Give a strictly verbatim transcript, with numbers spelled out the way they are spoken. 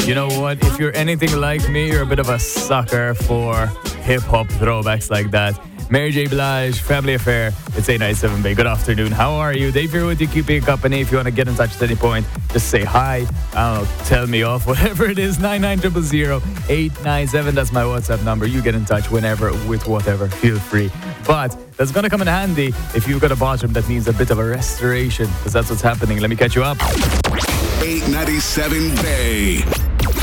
You know what? If you're anything like me, you're a bit of a sucker for hip-hop throwbacks like that. Mary J. Blige, Family Affair. It's eight ninety-seven Bay. Good afternoon. How are you? Dave here with you, keeping you company. If you want to get in touch at any point, just say hi. I don't know, tell me off, whatever it is. nine nine zero zero zero eight nine seven. That's my WhatsApp number. You get in touch whenever, with whatever. Feel free. But that's going to come in handy if you've got a bottom that needs a bit of a restoration, because that's what's happening. Let me catch you up. eight ninety-seven Bay.